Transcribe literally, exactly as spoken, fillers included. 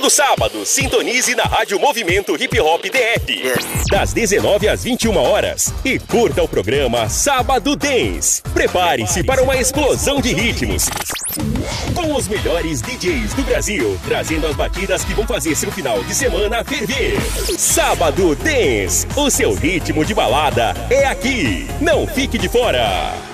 Todo sábado, sintonize na Rádio Movimento Hip Hop D F. Das dezenove às vinte e uma horas. E curta o programa Sábado Dance. Prepare-se para uma explosão de ritmos. Com os melhores D Js do Brasil, trazendo as batidas que vão fazer seu final de semana ferver. Sábado Dance. O seu ritmo de balada é aqui. Não fique de fora.